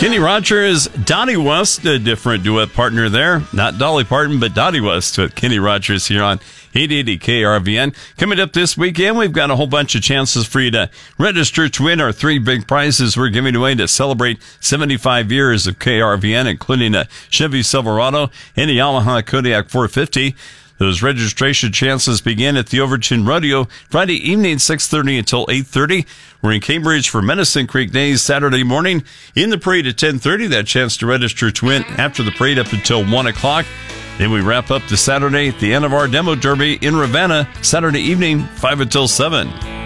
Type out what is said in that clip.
Kenny Rogers, Donnie West, a different duet partner there. Not Dolly Parton, but Donnie West with Kenny Rogers here on 880 KRVN. Coming up this weekend, we've got a whole bunch of chances for you to register to win our 3 big prizes we're giving away to celebrate 75 years of KRVN, including a Chevy Silverado and a Yamaha Kodiak 450. Those registration chances begin at the Overton Rodeo Friday evening, 6:30 until 8:30. We're in Cambridge for Medicine Creek Days Saturday morning. In the parade at 10:30, that chance to register to win after the parade up until 1 o'clock. Then we wrap up the Saturday at the end of our demo derby in Ravenna, Saturday evening, 5 until 7.